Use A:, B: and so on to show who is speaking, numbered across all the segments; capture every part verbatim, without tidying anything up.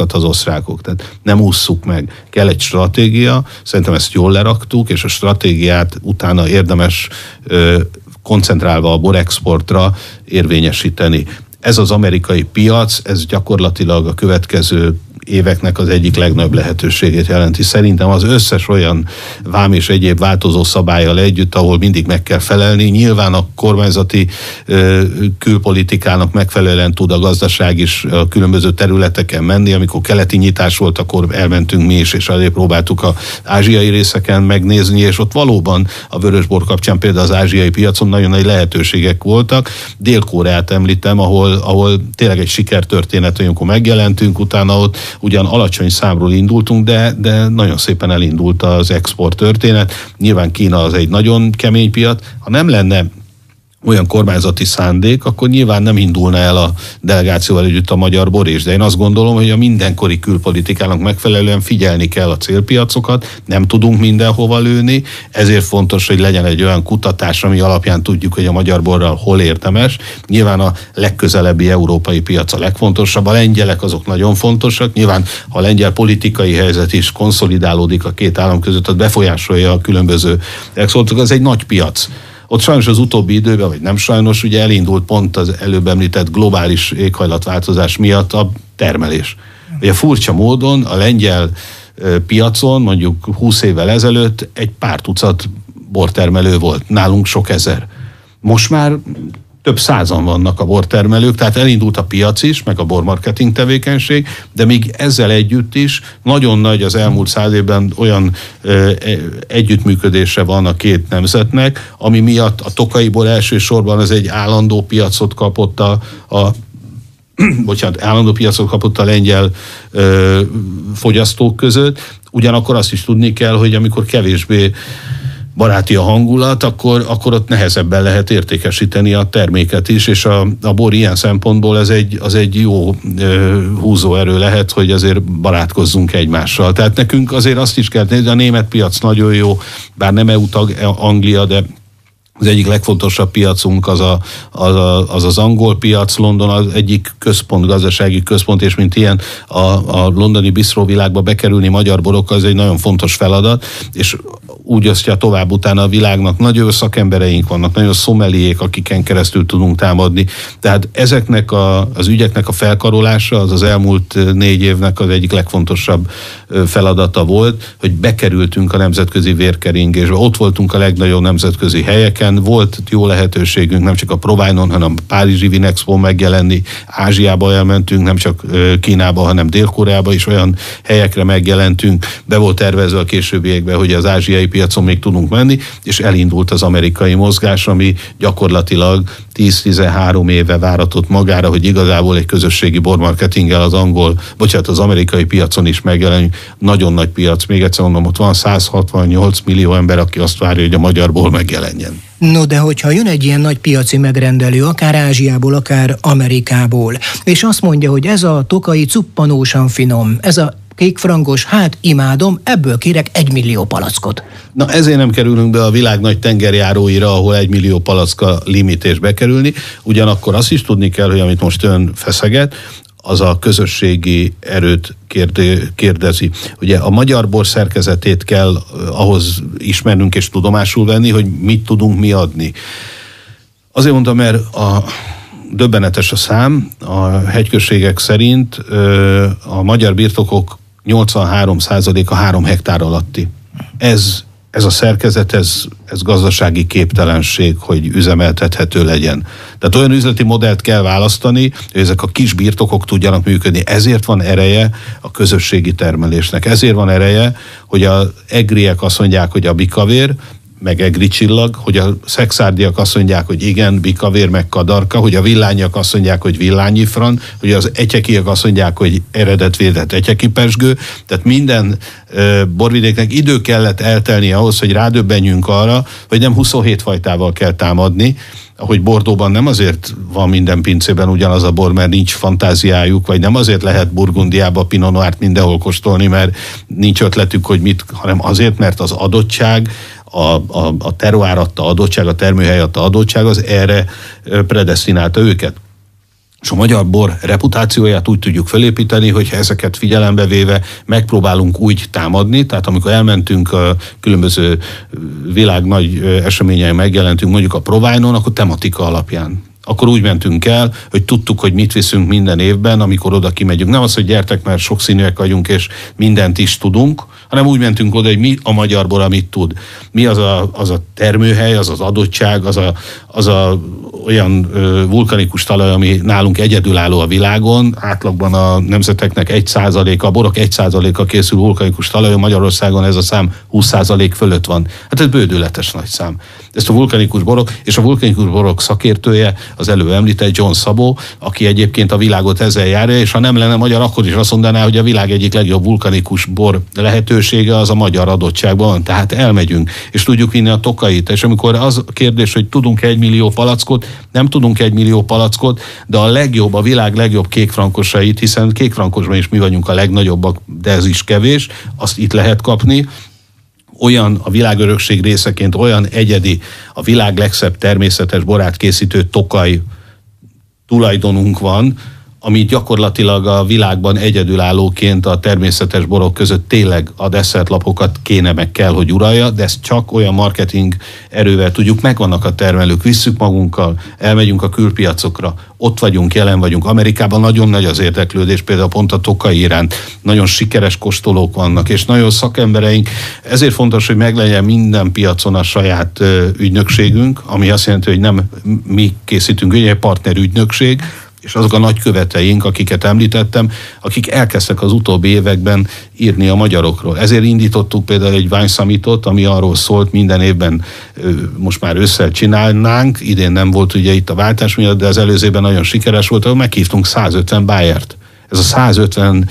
A: borákat az osztrákok. Tehát nem ússzuk meg. Kell egy stratégia, szerintem ezt jól leraktuk, és a stratégiát utána érdemes koncentrálva a borexportra érvényesíteni. Ez az amerikai piac, ez gyakorlatilag a következő éveknek az egyik legnagyobb lehetőségét jelenti. Szerintem az összes olyan vám és egyéb változó szabállyal együtt, ahol mindig meg kell felelni, nyilván a kormányzati ö, külpolitikának megfelelően tud a gazdaság is a különböző területeken menni. Amikor keleti nyitás volt, akkor elmentünk mi is, és azért próbáltuk az ázsiai részeken megnézni, és ott valóban a vörösbor kapcsán például az ázsiai piacon nagyon nagy lehetőségek voltak. Dél-Koreát említem, ahol, ahol tényleg egy sikertörténet, amikor megjelentünk, utána ott ugyan alacsony számról indultunk, de, de nagyon szépen elindult az export történet. Nyilván Kína az egy nagyon kemény piac. Ha nem lenne olyan kormányzati szándék, akkor nyilván nem indulna el a delegációval együtt a magyar bor is. De én azt gondolom, hogy a mindenkori külpolitikának megfelelően figyelni kell a célpiacokat, nem tudunk mindenhova lőni, ezért fontos, hogy legyen egy olyan kutatás, ami alapján tudjuk, hogy a magyar borral hol érdemes. Nyilván a legközelebbi európai piac a legfontosabb, a lengyelek azok nagyon fontosak, nyilván ha a lengyel politikai helyzet is konszolidálódik a két állam között, az befolyásolja a különböző exportokat, az egy nagy piac. Ott sajnos az utóbbi időben, vagy nem sajnos, ugye elindult pont az előbb említett globális éghajlatváltozás miatt a termelés. Ugye furcsa módon a lengyel piacon mondjuk húsz évvel ezelőtt egy pár tucat bortermelő volt, nálunk sok ezer. Most már több százan vannak a bortermelők, tehát elindult a piac is, meg a bormarketing tevékenység, de még ezzel együtt is nagyon nagy az elmúlt száz évben olyan ö, együttműködése van a két nemzetnek, ami miatt a tokai bor elsősorban az egy állandó piacot kapott a, a bocsánat, állandó piacot kapott a lengyel ö, fogyasztók között. Ugyanakkor azt is tudni kell, hogy amikor kevésbé baráti a hangulat, akkor, akkor ott nehezebben lehet értékesíteni a terméket is, és a, a bor ilyen szempontból ez egy, az egy jó ö, húzóerő lehet, hogy azért barátkozzunk egymással. Tehát nekünk azért azt is kell nézni, a német piac nagyon jó, bár nem é u tag Anglia, de az egyik legfontosabb piacunk az, a, az, a, az az angol piac, London az egyik központ, gazdasági központ, és mint ilyen a, a londoni bisztróvilágba bekerülni magyar borokkal, ez egy nagyon fontos feladat, és úgy osztja tovább utána a világnak. Nagyon szakembereink vannak, nagyon szomeliék, akiken keresztül tudunk támadni. Tehát ezeknek a, az ügyeknek a felkarolása az az elmúlt négy évnek az egyik legfontosabb feladata volt, hogy bekerültünk a nemzetközi vérkeringésbe. Ott voltunk a legnagyobb nemzetközi helyeken, volt jó lehetőségünk nem csak a Provine-on, hanem a Párizsi Vinexpo megjelenni, Ázsiába elmentünk, nem csak Kínába, hanem Dél-Koreába is olyan helyekre megjelentünk. Be volt tervezve a későbbiekben, hogy az ázsiai piacon még tudunk menni, és elindult az amerikai mozgás, ami gyakorlatilag tíz-tizenhárom éve váratott magára, hogy igazából egy közösségi bormarketinggel az angol, bocsánat, az amerikai piacon is megjelenünk. Nagyon nagy piac, még egyszer mondom, ott van száz hatvannyolc millió ember, aki azt várja, hogy a magyar bor megjelenjen.
B: No, de hogyha jön egy ilyen nagy piaci megrendelő, akár Ázsiából, akár Amerikából, és azt mondja, hogy ez a tokai cuppanósan finom, ez a kékfrangos, hát imádom, ebből kérek egy millió palackot.
A: Na ezért nem kerülünk be a világ nagy tengerjáróira, ahol egy millió palacka limit és bekerülni. Ugyanakkor azt is tudni kell, hogy amit most ön feszeget, az a közösségi erőt kérdezi. Ugye a magyar bor szerkezetét kell ahhoz ismernünk és tudomásul venni, hogy mit tudunk mi adni. Azért mondtam, mert a döbbenetes a szám, a hegyközségek szerint a magyar birtokok nyolcvanhárom százaléka három hektár alatti. Ez, ez a szerkezet, ez, ez gazdasági képtelenség, hogy üzemeltethető legyen. Tehát olyan üzleti modellt kell választani, hogy ezek a kis birtokok tudjanak működni. Ezért van ereje a közösségi termelésnek. Ezért van ereje, hogy az egriek azt mondják, hogy a bikavér, meg egri csillag, hogy a szexárdiak azt mondják, hogy igen, bikavér, meg kadarka, hogy a villányiak azt mondják, hogy villányifran, hogy az etyekiek azt mondják, hogy eredetvédett etyekipesgő. Tehát minden e, borvidéknek idő kellett eltelni ahhoz, hogy rádöbbenjünk arra, hogy nem huszonhét fajtával kell támadni, ahogy Bordeauxban nem azért van minden pincében ugyanaz a bor, mert nincs fantáziájuk, vagy nem azért lehet Burgundiába Pinot Noirt mindenhol kóstolni, mert nincs ötletük, hogy mit, hanem azért, mert az adottság, a, a, a terroár adta adottság, a termőhely adta adottság, az erre predesztinálta őket. És a magyar bor reputációját úgy tudjuk felépíteni, hogyha ezeket figyelembe véve megpróbálunk úgy támadni, tehát amikor elmentünk a különböző világ nagy eseményein megjelentünk, mondjuk a Provine-on, akkor tematika alapján. Akkor úgy mentünk el, hogy tudtuk, hogy mit viszünk minden évben, amikor oda kimegyünk. Nem az, hogy gyertek, mert sokszínűek vagyunk, és mindent is tudunk, hanem úgy mentünk oda, hogy mi a magyar bor, amit tud. Mi az a, az a termőhely, az az adottság, az a, az a olyan ö, vulkanikus talaj, ami nálunk egyedülálló a világon. Átlagban a nemzeteknek egy százaléka, a borok egy százaléka készül vulkanikus talajon, Magyarországon ez a szám húsz százalék fölött van. Hát ez bődületes nagy szám. Ezt a vulkanikus borok, és a vulkanikus borok szakértője, az előbb említett John Szabó, aki egyébként a világot ezzel járja, és ha nem lenne magyar, akkor is azt mondaná, hogy a világ egyik legjobb vulkanikus bor lehetősége az a magyar adottságban van. Tehát elmegyünk, és tudjuk vinni a Tokait. És amikor az a kérdés, hogy tudunk egy millió palackot, nem tudunk egy millió palackot, de a legjobb, a világ legjobb kékfrankosait, hiszen kékfrankosban is mi vagyunk a legnagyobbak, de ez is kevés, azt itt lehet kapni. Olyan a világörökség részeként, olyan egyedi, a világ legszebb természetes borát készítő Tokaj tulajdonunk van, ami gyakorlatilag a világban egyedülállóként a természetes borok között tényleg a desszertlapokat kéne meg kell, hogy uralja, de ezt csak olyan marketing erővel tudjuk, megvannak a termelők, visszük magunkkal, elmegyünk a külpiacokra, ott vagyunk, jelen vagyunk. Amerikában nagyon nagy az érdeklődés, például pont a Tokai iránt. Nagyon sikeres kóstolók vannak, és nagyon szakembereink. Ezért fontos, hogy meglegyen minden piacon a saját ügynökségünk, ami azt jelenti, hogy nem mi készítünk, egy partner ügynökség, és azok a nagyköveteink, akiket említettem, akik elkezdtek az utóbbi években írni a magyarokról. Ezért indítottuk például egy Wine Summitot, ami arról szólt, minden évben most már ősszel csinálnánk, idén nem volt ugye itt a váltás miatt, de az előzőben nagyon sikeres volt, ahol meghívtunk százötven buyert. Ez a százötven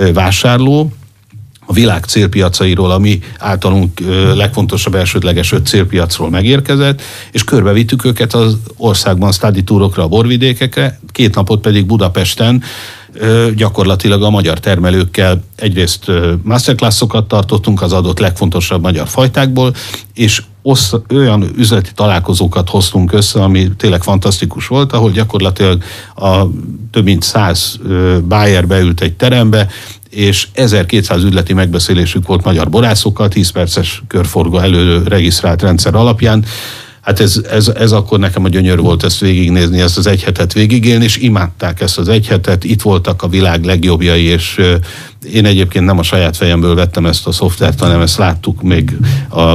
A: vásárló a világ célpiacairól, a mi általunk legfontosabb elsődleges öt célpiacról megérkezett, és körbevittük őket az országban study tourokra, a borvidékekre, két napot pedig Budapesten gyakorlatilag a magyar termelőkkel egyrészt masterclassokat tartottunk az adott legfontosabb magyar fajtákból, és ossz, olyan üzleti találkozókat hoztunk össze, ami tényleg fantasztikus volt, ahol gyakorlatilag a több mint száz buyer beült egy terembe, és ezerkétszáz üzleti megbeszélésük volt magyar borászokkal, tíz perces körforgó elő regisztrált rendszer alapján. Hát ez, ez, ez akkor nekem a gyönyör volt ezt végignézni, ezt az egy hetet végigélni, és imádták ezt az egy hetet, itt voltak a világ legjobbjai, és én egyébként nem a saját fejemből vettem ezt a szoftvert, hanem ezt láttuk még a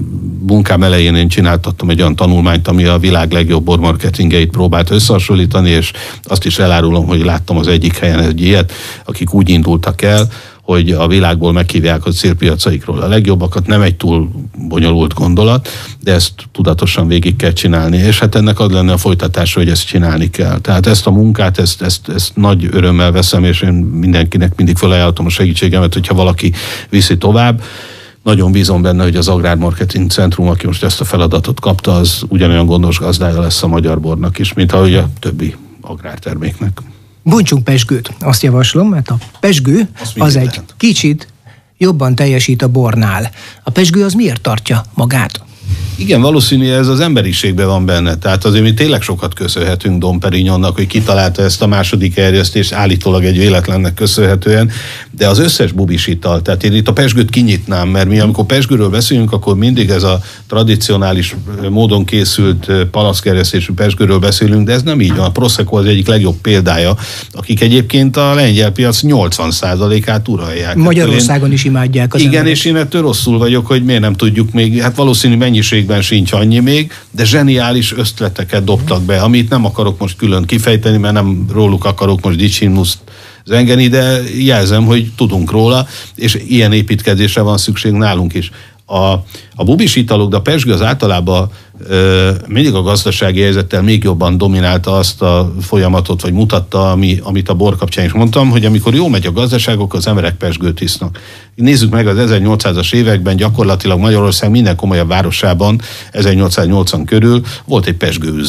A: munkám elején, én csináltattam egy olyan tanulmányt, ami a világ legjobb bormarketingeit próbált összehasonlítani, és azt is elárulom, hogy láttam az egyik helyen egy ilyet, akik úgy indultak el, hogy a világból meghívják a célpiacaikról a legjobbakat, nem egy túl bonyolult gondolat, de ezt tudatosan végig kell csinálni, és hát ennek az lenne a folytatása, hogy ezt csinálni kell. Tehát ezt a munkát, ezt, ezt, ezt nagy örömmel veszem, és én mindenkinek mindig felajánlom a segítségemet, hogyha valaki viszi tovább. Nagyon bízom benne, hogy az Agrármarketing Centrum, aki most ezt a feladatot kapta, az ugyanolyan gondos gazdája lesz a magyar bornak is, mint ahogy a többi agrárterméknek.
B: Bontsunk pezsgőt, azt javaslom, mert a pezsgő az egy lehet. Kicsit jobban teljesít a bornál. A pezsgő az miért tartja magát?
A: Igen, valószínűleg ez az emberiségben van benne. Tehát azért mi tényleg sokat köszönhetünk Dom Perignonnak, hogy kitalálta ezt a második erjesztést, állítólag egy véletlennek köszönhetően, de az összes bubis ital, tehát én itt a pezsgőt kinyitnám, mert mi amikor pezsgőről beszélünk, akkor mindig ez a tradicionális módon készült palackkeresztésű pezsgőről beszélünk, de ez nem így van. A Prosecco az egyik legjobb példája, akik egyébként a lengyel piac nyolcvan százalékát uralják.
B: Magyarországon én, is imádják az
A: Igen,
B: emberek.
A: És én ettől rosszul vagyok, hogy miért nem tudjuk még, hát valószínű mennyiségben sincs annyi még, de zseniális ötleteket dobtak be, amit nem akarok most külön kifejteni, mert nem róluk akarok most dicsimnuszt zengeni, de jelzem, hogy tudunk róla, és ilyen építkezésre van szükség nálunk is. A, a bubis italok, de a pezsgő az általában ö, mindig a gazdasági helyzettel még jobban dominálta azt a folyamatot, vagy mutatta, ami, amit a bor kapcsán is mondtam, hogy amikor jó megy a gazdaságok, az emberek pezsgőt isznak. Nézzük meg az ezernyolcszázas években gyakorlatilag Magyarország minden komolyabb városában ezernyolcszáznyolcvan körül volt egy pezsgőüzem.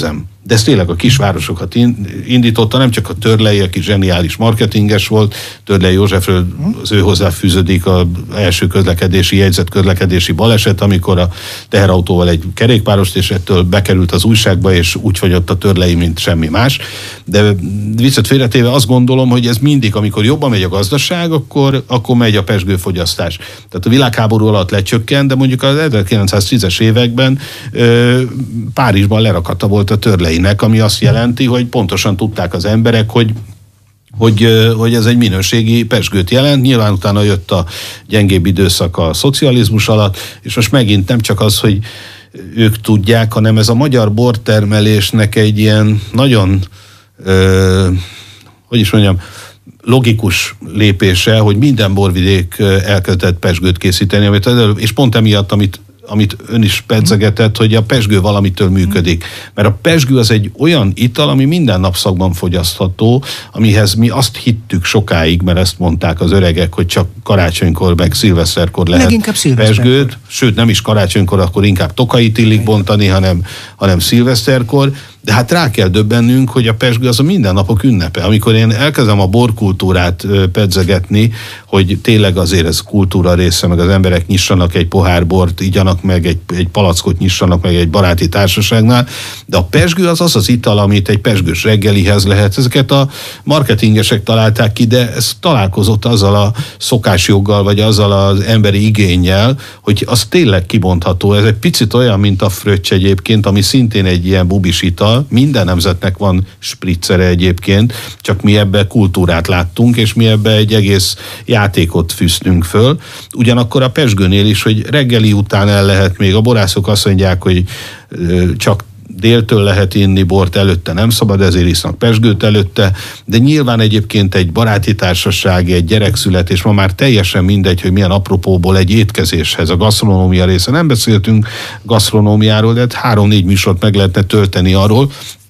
A: de ez tényleg a kisvárosokat indította, nem csak a Törlei, aki zseniális marketinges volt, Törlei Józsefről az ő hozzáfűződik az első közlekedési, jegyzett közlekedési baleset, amikor a teherautóval egy kerékpárost, és ettől bekerült az újságba, és úgy fogyott a Törlei, mint semmi más. De viccet félretéve azt gondolom, hogy ez mindig, amikor jobban megy a gazdaság, akkor, akkor megy a pezsgőfogyasztás. Tehát a világháború alatt lecsökkent, de mondjuk az ezerkilencszáztízes években ö, Párizsban lerakata volt a Törleinek, ami azt jelenti, hogy pontosan tudták az emberek, hogy Hogy, hogy ez egy minőségi pezsgőt jelent. Nyilván utána jött a gyengébb időszak a szocializmus alatt, és most megint nem csak az, hogy ők tudják, hanem ez a magyar bortermelésnek egy ilyen nagyon, ö, hogy is mondjam, logikus lépése, hogy minden borvidék elkezdett pezsgőt készíteni, amit előbb, és pont emiatt, amit amit ön is pedzegetett, hogy a pezsgő valamitől működik. Mert a pezsgő az egy olyan ital, ami minden napszakban fogyasztható, amihez mi azt hittük sokáig, mert ezt mondták az öregek, hogy csak karácsonykor, meg szilveszterkor lehet pezsgőt, sőt nem is karácsonykor, akkor inkább Tokait illik bontani, hanem, hanem szilveszterkor. De hát rá kell döbbennünk, hogy a pezsgő az a mindennapok ünnepe. Amikor én elkezdem a borkultúrát pedzegetni, hogy tényleg azért ez kultúra része, meg az emberek nyissanak egy pohár bort, igyanak meg, egy, egy palackot nyissanak meg egy baráti társaságnál, de a pezsgő az az az ital, amit egy pezsgős reggelihez lehet. Ezeket a marketingesek találták ki, de ez találkozott azzal a szokásjoggal, vagy azzal az emberi igénnyel, hogy az tényleg kibontható. Ez egy picit olyan, mint a fröccs egyébként, ami szintén egy ilyen bubis ital. Minden nemzetnek van spritzere egyébként, csak mi ebbe kultúrát láttunk, és mi ebbe egy egész játékot fűztünk föl. Ugyanakkor a pezsgőnél is, hogy reggeli után el lehet még, a borászok azt mondják, hogy csak déltől lehet inni bort, előtte nem szabad, ezért isznak pezsgőt előtte, de nyilván egyébként egy baráti társaság, egy gyerekszületés, ma már teljesen mindegy, hogy milyen apropóból egy étkezéshez, a gasztronómia része. Nem beszéltünk gasztronómiáról, de három-négy műsort meg lehetne tölteni arról,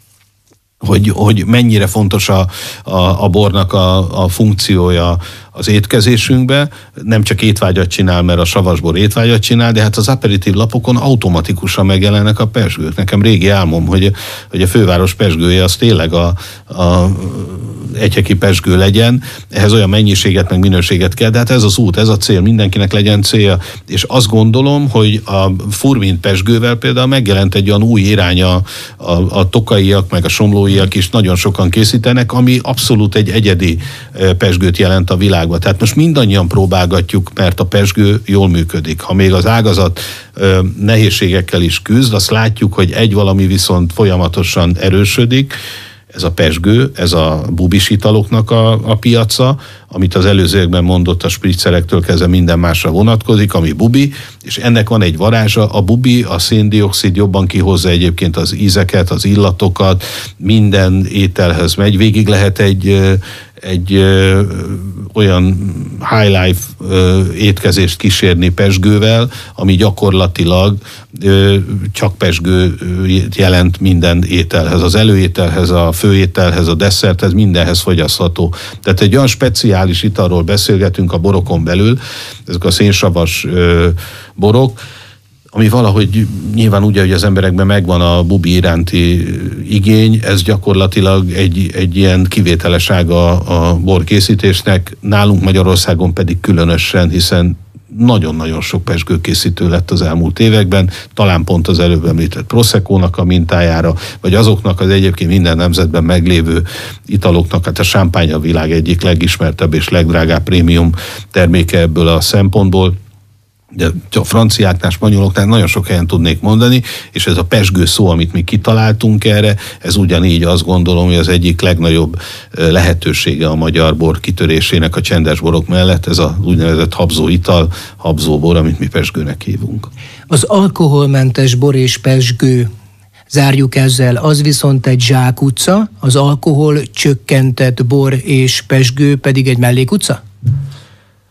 A: hogy, hogy mennyire fontos a, a, a bornak a, a funkciója az étkezésünkbe. Nem csak étvágyat csinál, mert a savasbor étvágyat csinál, de hát az aperitív lapokon automatikusan megjelennek a pezsgők. Nekem régi álmom, hogy, hogy a főváros pezsgője az tényleg a, a egyheki pezsgő legyen. Ehhez olyan mennyiséget, meg minőséget kell, de hát ez az út, ez a cél, mindenkinek legyen célja. És azt gondolom, hogy a furmint pezsgővel például megjelent egy olyan új iránya, a, a tokaiak, meg a somlóiak is nagyon sokan készítenek, ami abszolút egy egyedi pezsgőt jelent a világban. Tehát most mindannyian próbálgatjuk, mert a pezsgő jól működik. Ha még az ágazat ö, nehézségekkel is küzd, azt látjuk, hogy egy valami viszont folyamatosan erősödik, ez a pezsgő, ez a bubis italoknak a, a piaca, amit az előzőekben mondott, a spritzerektől kezdve minden másra vonatkozik, ami bubi, és ennek van egy varázsa, a bubi, a széndioxid jobban kihozza egyébként az ízeket, az illatokat, minden ételhez megy, végig lehet egy egy ö, olyan high life ö, étkezést kísérni pezsgővel, ami gyakorlatilag ö, csak pezsgő jelent minden ételhez. Az előételhez, a főételhez, a desszerthez, mindenhez fogyasztható. Tehát egy olyan speciális italról beszélgetünk a borokon belül, ezek a szénsavas ö, borok, ami valahogy nyilván úgy, hogy az emberekben megvan a bubi iránti igény, ez gyakorlatilag egy, egy ilyen kivételesága a borkészítésnek, nálunk Magyarországon pedig különösen, hiszen nagyon-nagyon sok pezsgőkészítő lett az elmúlt években, talán pont az előbb említett Prosecco-nak a mintájára, vagy azoknak az egyébként minden nemzetben meglévő italoknak, hát a sámpány a világ egyik legismertebb és legdrágább prémium terméke ebből a szempontból, de a franciáknál, spanyoloknál nagyon sok helyen tudnék mondani, és ez a pezsgő szó, amit mi kitaláltunk erre, ez ugyanígy azt gondolom, hogy az egyik legnagyobb lehetősége a magyar bor kitörésének a csendes borok mellett, ez az úgynevezett habzó ital, habzó bor, amit mi pezsgőnek hívunk.
B: Az alkoholmentes bor és pezsgő, zárjuk ezzel, az viszont egy zsákutca, az alkohol csökkentett bor és pezsgő pedig egy mellékutca?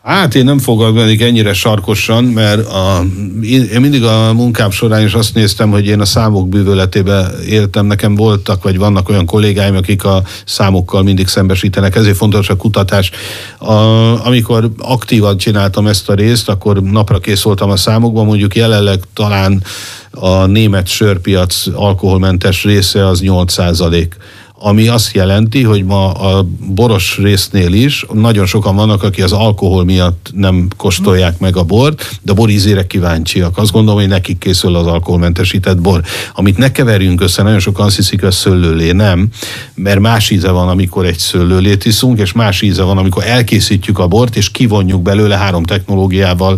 A: Hát én nem fogalmaznék ennyire sarkosan, mert a, én mindig a munkám során is azt néztem, hogy én a számok bűvöletébe éltem, nekem voltak, vagy vannak olyan kollégáim, akik a számokkal mindig szembesítenek, ezért fontos a kutatás. A, amikor aktívan csináltam ezt a részt, akkor napra kész voltam a számokban, mondjuk jelenleg talán a német sörpiac alkoholmentes része az nyolc százalék. Ami azt jelenti, hogy ma a boros résznél is nagyon sokan vannak, akik az alkohol miatt nem kóstolják meg a bort, de a borízére kíváncsiak. Azt gondolom, hogy nekik készül az alkoholmentesített bor. Amit ne keverjünk össze, nagyon sokan azt hiszik, hogy a szőlőlé nem, mert más íze van, amikor egy szőlőlét iszunk, és más íze van, amikor elkészítjük a bort, és kivonjuk belőle három technológiával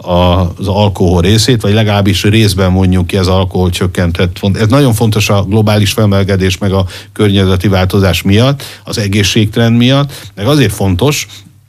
A: az alkohol részét, vagy legalábbis részben mondjuk ki az alkohol csökkentett. Ez nagyon fontos a globális felmelegedés, meg a környezeti változás miatt, az egészségtrend miatt, meg azért fontos,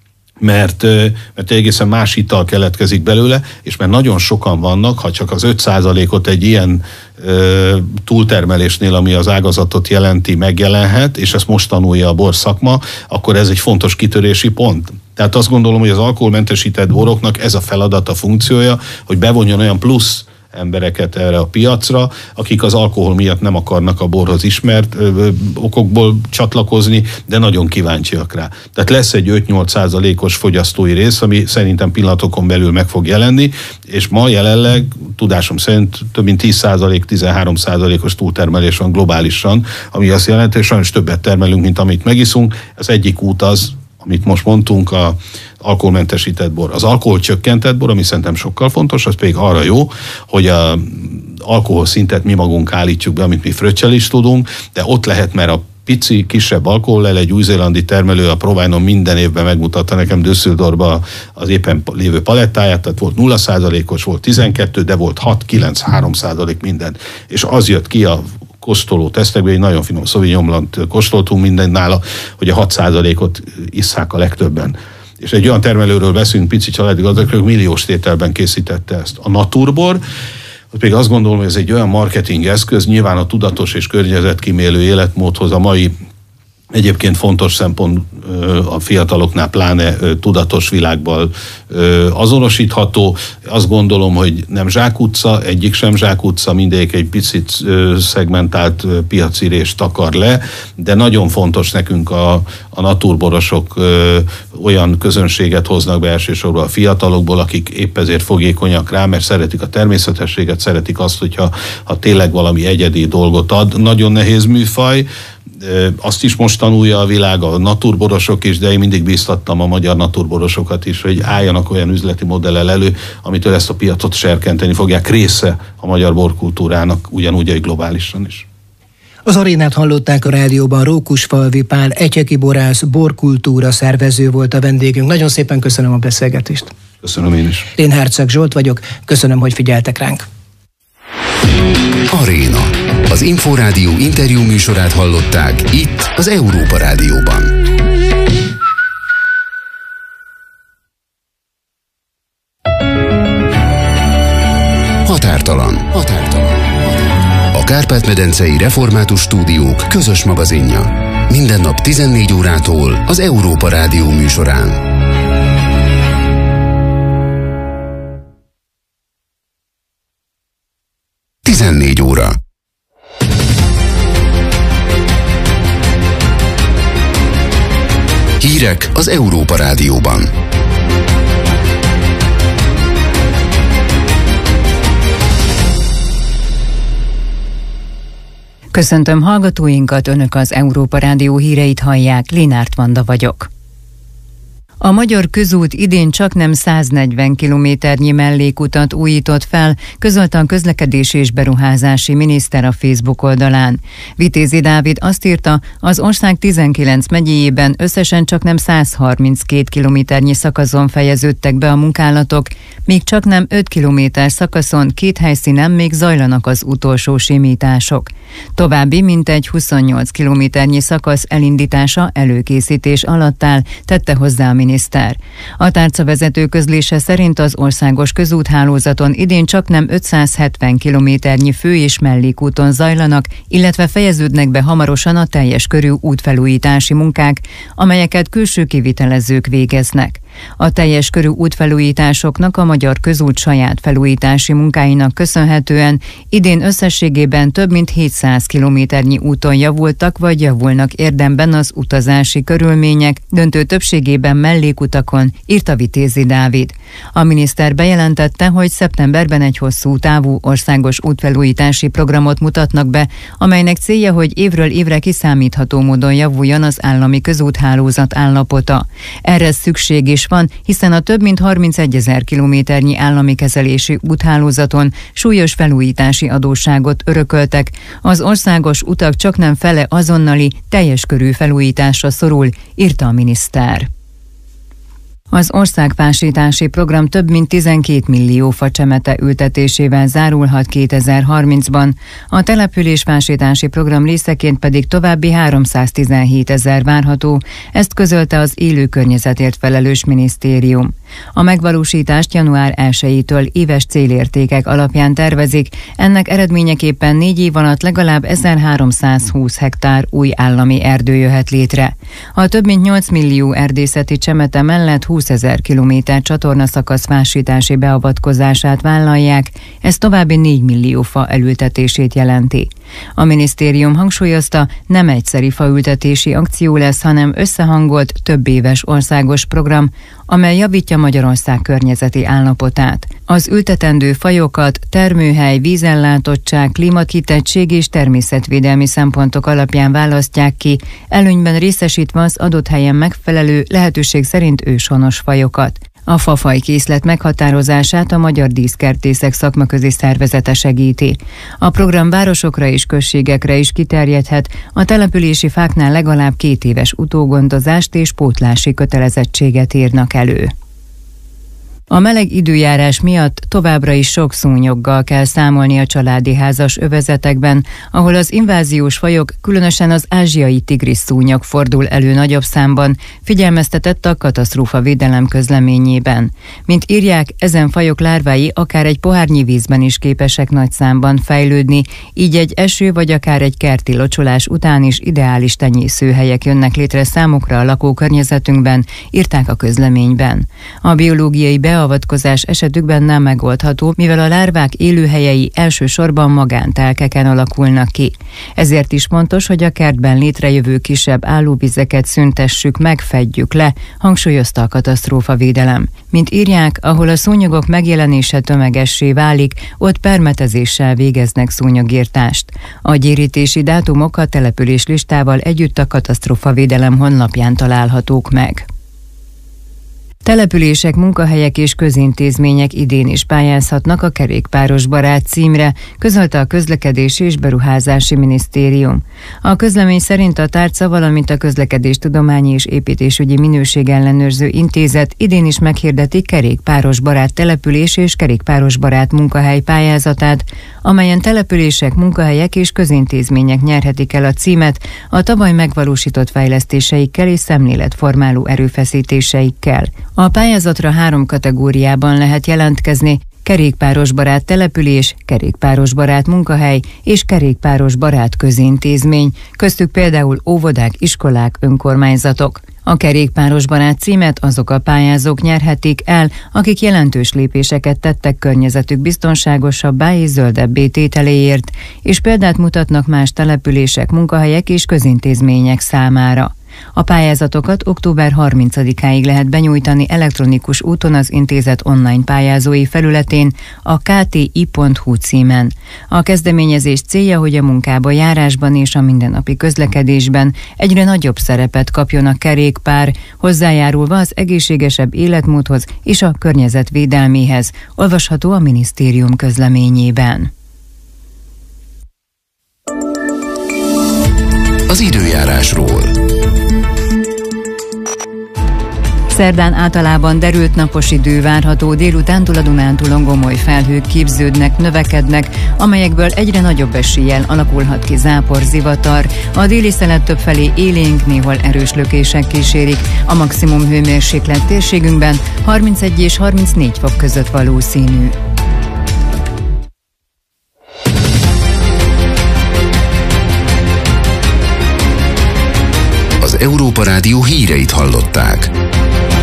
A: mert, mert egészen más ital keletkezik belőle, és mert nagyon sokan vannak, ha csak az öt százalékot egy ilyen ö, túltermelésnél, ami az ágazatot jelenti, megjelenhet, és ezt most tanulja a borszakma, akkor ez egy fontos kitörési pont. Tehát azt gondolom, hogy az alkoholmentesített boroknak ez a feladata, funkciója, hogy bevonjon olyan plusz embereket erre a piacra, akik az alkohol miatt nem akarnak a borhoz ismert ö, ö, okokból csatlakozni, de nagyon kíváncsiak rá. Tehát lesz egy öt-nyolc százalékos fogyasztói rész, ami szerintem pillanatokon belül meg fog jelenni, és ma jelenleg tudásom szerint több mint tíz százalék, tizenhárom százalékos túltermelés van globálisan, ami azt jelenti, hogy sajnos többet termelünk, mint amit megiszunk. Ez egyik út az, amit most mondtunk, a alkoholmentesített bor. Az alkoholcsökkentett bor, ami szerintem sokkal fontos, az pedig arra jó, hogy a alkohol szintet mi magunk állítjuk be, amit mi fröccsel is tudunk, de ott lehet, mert a pici, kisebb alkohollal egy új-zélandi termelő a Provine-on minden évben megmutatta nekem Düsseldorfba az éppen lévő palettáját, tehát volt nulla százalékos, volt tizenkettő, de volt hat, kilenc, három százalék minden. És az jött ki a kóstoló tesztekben, egy nagyon finom Sauvignon Blanc kóstoltunk minden nála, hogy a hat százalékot isszák a legtöbben. És egy olyan termelőről beszélünk, pici családi gazdagok, milliós tételben készítette ezt. A naturbor, pedig azt gondolom, hogy ez egy olyan marketing eszköz, nyilván a tudatos és környezetkímélő életmódhoz a mai egyébként fontos szempont a fiataloknál pláne tudatos világban azonosítható. Azt gondolom, hogy nem zsákutca, egyik sem zsákutca, mindegyik egy picit szegmentált piacirést akar le, de nagyon fontos nekünk a, a naturborosok olyan közönséget hoznak be elsősorban a fiatalokból, akik épp ezért fogékonyak rá, mert szeretik a természetességet, szeretik azt, hogyha ha tényleg valami egyedi dolgot ad. Nagyon nehéz műfaj, azt is most tanulja a világ, a naturborosok is, de én mindig bíztattam a magyar naturborosokat is, hogy álljanak olyan üzleti modellel elő, amitől ezt a piacot serkenteni fogják, része a magyar borkultúrának, ugyanúgy, hogy globálisan is.
B: Az arénát hallották a rádióban, Rókusfalvi Pál, etyeki borász, borkultúra szervező volt a vendégünk. Nagyon szépen köszönöm a beszélgetést.
A: Köszönöm én is.
B: Én Herceg Zsolt vagyok, köszönöm, hogy figyeltek ránk.
C: Aréna. Az Inforádió interjú műsorát hallották itt az Európa Rádióban. Határtalan. Határtalan. A Kárpát-medencei Református Stúdiók közös magazinja. Minden nap tizennégy órától az Európa Rádió műsorán. tizennégy óra. Hírek az Európa Rádióban.
D: Köszöntöm hallgatóinkat, Önök az Európa Rádió híreit hallják, Linárt Vanda vagyok. A magyar közút idén csaknem száznegyven kilométernyi mellékutat újított fel, közölte a közlekedési és beruházási miniszter a Facebook oldalán. Vitézi Dávid azt írta, az ország tizenkilenc megyéjében összesen csaknem száz harminckét kilométernyi szakaszon fejeződtek be a munkálatok, míg csaknem öt kilométer szakaszon két helyszínen még zajlanak az utolsó simítások. További mintegy huszonnyolc kilométernyi szakasz elindítása előkészítés alatt áll, tette hozzá a miniszter. A tárcavezető közlése szerint az országos közúthálózaton idén csaknem ötszázhetven kilométernyi fő- és mellékúton zajlanak, illetve fejeződnek be hamarosan a teljes körű útfelújítási munkák, amelyeket külső kivitelezők végeznek. A teljes körű útfelújításoknak a Magyar Közút saját felújítási munkáinak köszönhetően idén összességében több mint hétszáz kilométernyi úton javultak vagy javulnak érdemben az utazási körülmények, döntő többségében mellékutakon, írta Vitézi Dávid. A miniszter bejelentette, hogy szeptemberben egy hosszú távú országos útfelújítási programot mutatnak be, amelynek célja, hogy évről évre kiszámítható módon javuljon az állami közúthálózat állapota. Erre szükség is van, hiszen a több mint harmincegyezer kilométernyi állami kezelési úthálózaton súlyos felújítási adósságot örököltek. Az országos utak csaknem fele azonnali, teljes körű felújításra szorul, írta a miniszter. Az országfásítási program több mint tizenkét millió facsemete ültetésével zárulhat kétezer-harmincban, a településfásítási program részeként pedig további háromszáztizenhét ezer várható, ezt közölte az élő környezetért felelős minisztérium. A megvalósítást január elsejétől éves célértékek alapján tervezik, ennek eredményeképpen négy év alatt legalább ezerháromszázhúsz hektár új állami erdő jöhet létre. A több mint nyolc millió erdészeti csemete mellett húszezer kilométer csatornaszakasz fásítási beavatkozását vállalják, ez további négy millió fa elültetését jelenti. A minisztérium hangsúlyozta, nem egyszeri faültetési akció lesz, hanem összehangolt, több éves országos program, amely javítja Magyarország környezeti állapotát. Az ültetendő fajokat termőhely, vízellátottság, klímakitettség és természetvédelmi szempontok alapján választják ki, előnyben részesítve az adott helyen megfelelő, lehetőség szerint őshonos fajokat. A fafajkészlet meghatározását a Magyar Díszkertészek szakmaközi szervezete segíti. A program városokra és községekre is kiterjedhet, a települési fáknál legalább két éves utógondozást és pótlási kötelezettséget írnak elő. A meleg időjárás miatt továbbra is sok szúnyoggal kell számolni a családi házas övezetekben, ahol az inváziós fajok, különösen az ázsiai tigris szúnyog fordul elő nagyobb számban, figyelmeztetett a katasztrófavédelem közleményében. Mint írják, ezen fajok lárvái akár egy pohárnyi vízben is képesek nagy számban fejlődni, így egy eső vagy akár egy kerti locsolás után is ideális tenyészőhelyek jönnek létre számukra a lakókörnyezetünkben, írták a közleményben. A biológiai be beavatkozás esetükben nem megoldható, mivel a lárvák élőhelyei elsősorban magántelkeken alakulnak ki. Ezért is fontos, hogy a kertben létrejövő kisebb állóvizeket szüntessük meg, fedjük le, hangsúlyozta a katasztrófavédelem. Mint írják, ahol a szúnyogok megjelenése tömegessé válik, ott permetezéssel végeznek szúnyogírtást. A gyérítési dátumok a település listával együtt a katasztrófavédelem honlapján találhatók meg. Települések, munkahelyek és közintézmények idén is pályázhatnak a kerékpáros barát címre, közölte a Közlekedési és Beruházási Minisztérium. A közlemény szerint a tárca, valamint a Közlekedéstudományi és Építésügyi Minőségellenőrző Intézet idén is meghirdetik kerékpáros barát település és kerékpáros barát munkahely pályázatát, amelyen települések, munkahelyek és közintézmények nyerhetik el a címet a tavaly megvalósított fejlesztéseikkel és szemléletformáló erőfeszítéseikkel. A pályázatra három kategóriában lehet jelentkezni: kerékpáros barát település, kerékpáros barát munkahely és kerékpáros barát közintézmény, köztük például óvodák, iskolák, önkormányzatok. A kerékpáros barát címet azok a pályázók nyerhetik el, akik jelentős lépéseket tettek környezetük biztonságosabbá és zöldebbé tételéért, és példát mutatnak más települések, munkahelyek és közintézmények számára. A pályázatokat október harmincadikáig lehet benyújtani elektronikus úton az intézet online pályázói felületén, a k t i pont h u címen. A kezdeményezés célja, hogy a munkába járásban és a mindennapi közlekedésben egyre nagyobb szerepet kapjon a kerékpár, hozzájárulva az egészségesebb életmódhoz és a környezet védelméhez, olvasható a minisztérium közleményében.
C: Az időjárásról.
D: Szerdán általában derült napos idő várható, délutántól a Dunántúlon gomoly felhők képződnek, növekednek, amelyekből egyre nagyobb eséllyel alakulhat ki zápor, zivatar. A déli szelet többfelé élénk, néhol erős lökések kísérik. A maximum hőmérséklet térségünkben harmincegy és harmincnégy fok között valószínű.
C: Az Európa Rádió híreit hallották.